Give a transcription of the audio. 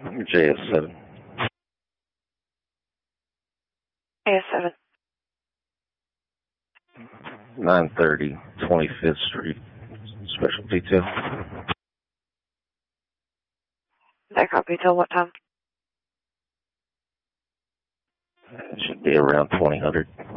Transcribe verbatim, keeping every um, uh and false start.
J S seven. J S seven. nine thirty, twenty-fifth Street. Special detail. That copy till what time? It should be around twenty hundred.